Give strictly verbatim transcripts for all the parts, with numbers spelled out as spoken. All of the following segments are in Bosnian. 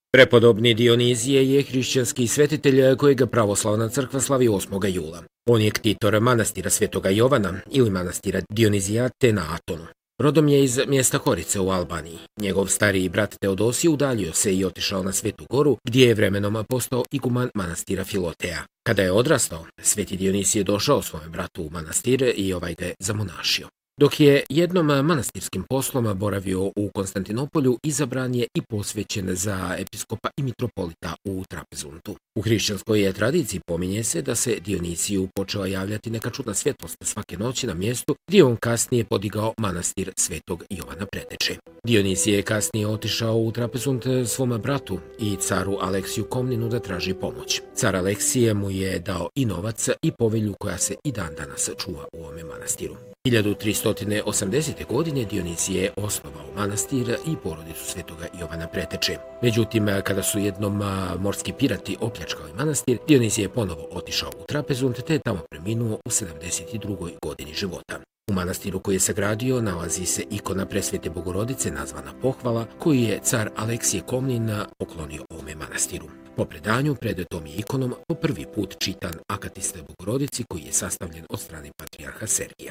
Prepodobni Dionizije je hrišćanski svetitelj kojeg pravoslavna crkva slavi osmog jula. On je ktitor manastira Svetoga Jovana ili manastira Dionizijate na Atonu. Rodom je iz mjesta Horice u Albaniji. Njegov stariji brat Teodosije udaljio se i otišao na Svetu Goru, gdje je vremenom postao iguman manastira Filotea. Kada je odrastao, sveti Dionisije došao svojem bratu u manastir i ovaj ga je zamonašio. Dok je jednom manastirskim poslom boravio u Konstantinopolju, izabran je i posvećen za episkopa i mitropolita u Trapezuntu. U hrišćanskoj tradiciji pominje se da se Dionisiju počela javljati neka čudna svjetlost svake noći na mjestu gdje on kasnije podigao manastir Svetog Jovana Preteče. Dionisije je kasnije otišao u Trapezunt svom bratu i caru Aleksiju Komninu da traži pomoć. Car Aleksije mu je dao i novac i povelju koja se i dan danas čuva u ovome manastiru. hiljadu tristo osamdesete. godine Dionisije je osnovao manastir i porodicu Svetoga Jovana Preteče. Međutim, kada su jednom morski pirati opljačkali manastir, Dionisije je ponovo otišao u Trapezunt te je tamo preminuo u sedamdeset drugoj. godini života. U manastiru koji je sagradio nalazi se ikona Presvete Bogorodice nazvana Pohvala, koju je car Aleksije Komnin poklonio ovome manastiru. Po predanju, pred tom je ikonom po prvi put čitan Akatiste Bogorodici koji je sastavljen od strane patrijarha Sergija.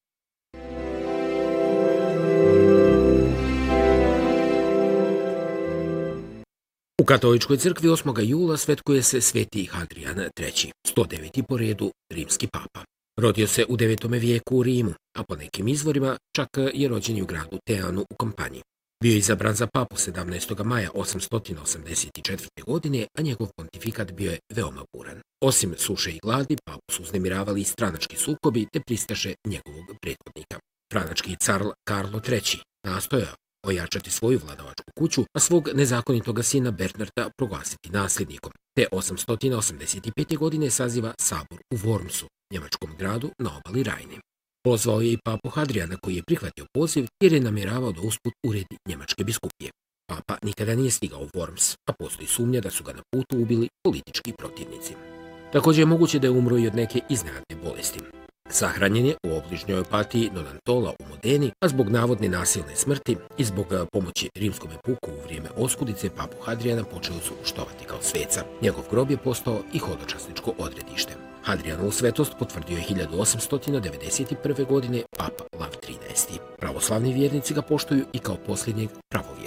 U katoličkoj crkvi osmog jula svetkuje se sveti Hadrijan treći, sto deveti po redu rimski papa. Rodio se u devetom vijeku u Rimu, a po nekim izvorima čak je rođen i u gradu Teanu u Kampanji. Bio je izabran za papu sedamnaestog maja osamsto osamdeset četvrte. godine, a njegov pontifikat bio je veoma buran. Osim suše i gladi, papu su uznemiravali i stranački sukobi te pristaše njegovog prethodnika. Franački car Karlo treći nastojao ojačati svoju vladavačku kuću, a svog nezakonitog sina Bernarda proglasiti nasljednikom, te osamsto osamdeset pete. godine saziva sabor u Wormsu, njemačkom gradu na obali Rajne. Pozvao je i papu Hadrijana koji je prihvatio poziv jer je namjeravao da usput uredi njemačke biskupije. Papa nikada nije stigao u Worms, a postoji sumnja da su ga na putu ubili politički protivnici. Također je moguće da je umro i od neke iznenadne bolesti. Sahranjen je u obližnjoj opatiji Nonantola u Modeni, a zbog navodne nasilne smrti i zbog pomoći rimskom puku u vrijeme oskudice papu Hadrijana počeli su štovati kao sveca. Njegov grob je postao i hodočasničko odredište. Hadrijanovu svetost potvrdio je hiljadu osamsto devedeset prve. godine papa Lav trinaesti. Pravoslavni vjernici ga poštuju i kao posljednjeg pravovjernika.